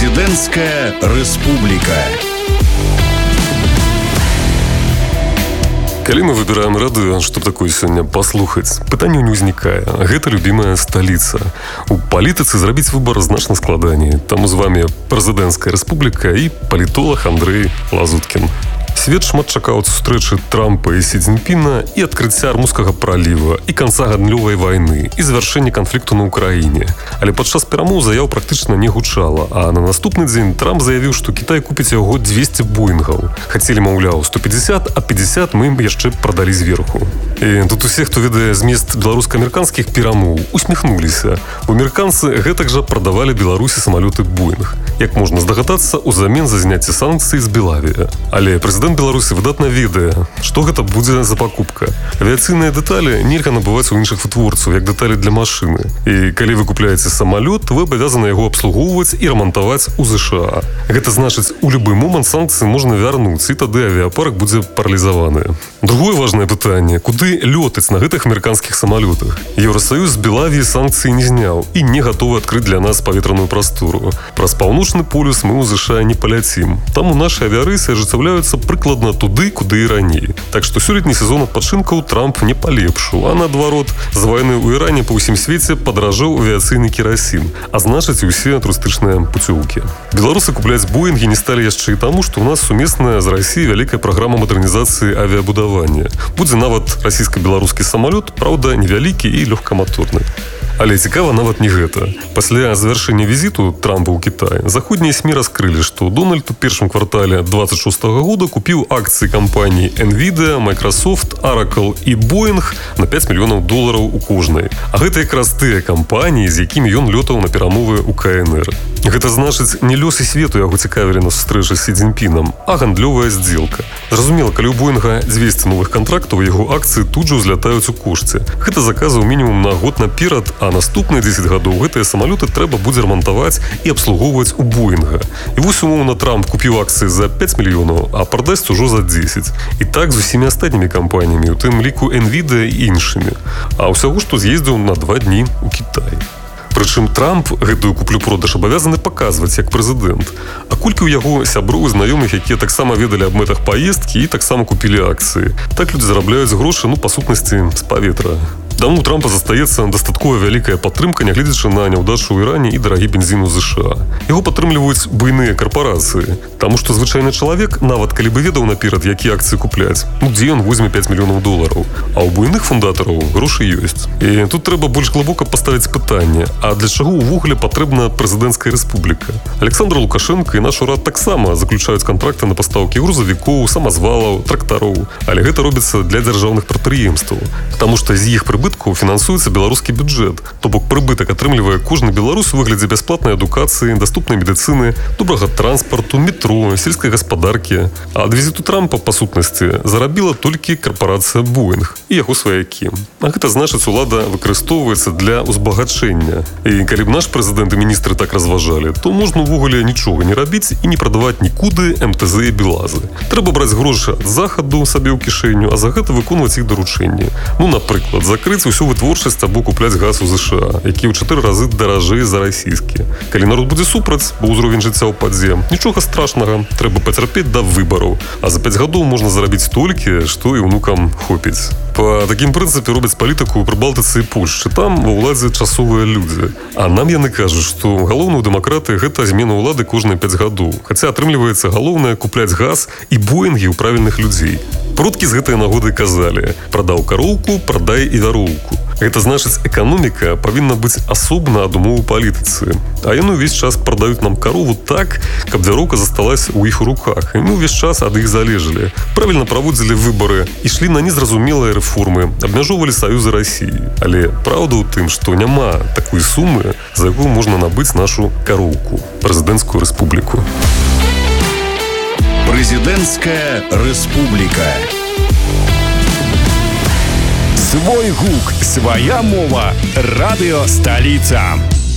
Прэзідэнцкая рэспубліка. Калі мы выбираем радыё, што такое сёння паслухаць, пытанняў не ўзнікае. Гэта любімая сталіца. У палітыцы зрабіць выбар значна складаней. Таму з вами Прэзідэнцкая рэспубліка і палітолог Андрэй Лазуткін. Свет шмат чакаў ад сустрэчы Трампа і Сі Цзіньпіна і адкрыцця Армузскага праліва, і канца гандлёвай вайны, і завяршэння канфлікту на Ўкраіне. Але падчас перамоў заяў практычна не гучала, а на наступны дзень Трамп заявіў, што Кітай купіць яго 200 боінгаў. Хацелі, маўляў, 150, а 50 мы ім яшчэ прадалі зверху. І тут усе, хто ведае змест беларуска-амерыканскіх перамоў, усміхнуліся. Бо амерыканцы гэтак жа прадавалі Беларусі самалёты Боінг. Як можна здагадацца, узамен за зняцце санкцый з Белавія. Але прэзідэнт Беларусі выдатна ведае, што гэта будзе за пакупка. Авіяцыйныя дэталі нельга набываць у іншых вытворцаў, як дэталі для машыны. І калі вы купляеце самалёт, вы абавязаны яго абслугоўваць і рамантаваць у ЗША. Гэта значыць, у любы момант санкцыі можна вярнуць, і тады авіяпарк будзе паралізаваны. Другое важнае пытанне, куды лётаць на гэтых амерыканскіх самалётах? Еўрасаюз з Белавіі санкцыі не зняў і не гатовы адкрыць для нас паветраную прастору. Праз паўночны полюс мы ў ЗША не паляцім. Таму нашы авіярэйсы ажыццяўляюцца прыкладна туды, куды і раней. Так што сёлетні сезон адпачынкаў Трамп не палепшыў, а наадварот, з вайны ў Іране па ўсім свеце падаражэў авіяцыйны керасін, а значыць і ўсе турыстычныя пуцёўкі. Беларусы купляць Боінгі не сталі яшчэ і таму, што ў нас сумесная з Расіяй вялікая праграма мадэрнізацыі авіабудавання. Будзе нават расійска-беларускі самалёт, праўда, невялікі і лёгкаматорны. Але цікава нават не гэта. Пасля завяршэння візіту Трампа ў Кітай заходнія СМІ раскрылі, што Дональд у першым квартале 26 года купіў акцыі кампаній Nvidia, Microsoft, Oracle і Boeing на $5 мільёнаў у кожнай. А гэта якраз тыя кампаніі, з якімі ён лётаў на перамовы ў КНР. Гэта значыць, не лёсы свету яго цікавілі на сустрэчы з Сі Цзіньпінам, а гандлёвая здзелка. Зразумела, калі ў Боінга 200 новых контрактаў, яго акцыі тут жа ўзлятаюць у кошце. Гэта заказаў мінімум на год наперад, а наступныя 10 гадоў гэтыя самалёты трэба будзе рамантаваць і абслугоўваць у Боінга. І вось умоўна Трамп купіў акцыі за 5 мільёнаў, а прадасць ужо за 10. І так з усімі астатнімі кампаніямі, у тым ліку Nvidia і іншымі. А ўсяго, што з'ездзіў на 2 дні ў Кітай. Прычым Трамп гэтую куплю-продаж абавязаны паказваць як прэзідэнт. А колькі ў яго сяброў і знаёмых, якія таксама ведалі аб мэтах паездкі і таксама купілі акцыі. Так людзі зарабляюць грошы, па сутнасці, з паветра. Таму у Трампа застаецца дастаткова вялікая падтрымка, нягледзячы на няўдачу ў Іране і дарагі бензін у ЗША. Яго падтрымліваюць буйныя карпарацыі. Таму што звычайны чалавек, нават калі бы ведаў наперад, якія акцыі купляць, дзе ён возьме $5 мільёнаў. А ў буйных фундатараў грошы ёсць. І тут трэба больш глыбока паставіць пытанне, а для чаго ўвогуле патрэбна прэзідэнцкая рэспубліка? Александр Лукашенко і наш урад таксама заключаюць кантракты на пастаўкі грузавікоў, самазвалаў, трактароў. Але гэта робіцца для дзяржаўных прадпрыемстваў. Таму што з іх прыбыткаў фінансуецца беларускі бюджэт. То бок прыбытак атрымлівае кожны беларус у выглядзе бясплатнай адукацыі, даступнай медыцыны, добрага транспарту, метро, сельскай гаспадаркі. А ад візіту Трампа, па сутнасці, зарабіла толькі карпарацыя Боінг і яго сваякі. А гэта значыць, улада выкарыстоўваецца для ўзбагачэння. І калі б наш прэзідэнт і міністры так разважалі, то можна ўвогуле нічога не рабіць і не прадаваць нікуды МТЗ і Белазы. Трэба браць грошы ад захаду сабе ў кішэню, а за гэта выконваць іх даручэнні. Напрыклад, закрыць усю вытворчасць або купляць газ у ЗША, які ў 4 разы даражэй за расійскі. Калі народ будзе супраць, бо ўзровень жыцця ўпадзе, нічога страшнага, трэба пацярпець да выбараў. А за 5 гадоў можна зарабіць столькі, што і ўнукам хопіць. Па такім прынцыпе робяць палітыку ў Прыбалтыцы і Польшчы. Там ва ўладзе часовыя людзі. А нам яны кажуць, што галоўнае ў дэмакратыі гэта змена ўлады кожныя 5 гадоў. Хаця атрымліваецца галоўнае купляць газ і Боінгі ў правільных людзей. Продкі з гэтай нагоды казалі: прадаў кароўку, прадай і вяроўку. Гэта значыць, эканоміка павінна быць асобна ад умоў палітыцы. А яны ўвесь час прадаюць нам карову так, каб вяроўка засталась у іх у руках. І мы ўвесь час ад іх залежалі. Правільна праводзілі выбары, ішлі на незразумелыя рэформы, абмяжоўвалі саюзы Расіі. Але праўда ў тым, што няма такой сумы, за якую можна набыць нашу кароўку, прэзідэнцкую рэспубліку. Прэзідэнцкая рэспубліка. Свой гук, свая мова. Радыё Сталіца.